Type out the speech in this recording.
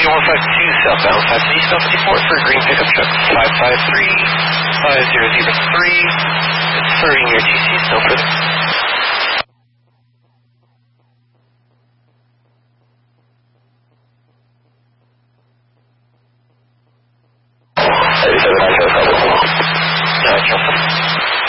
southbound 5 East 54 for green pickup truck 553-5003. It's serving your GC, no further. Justin.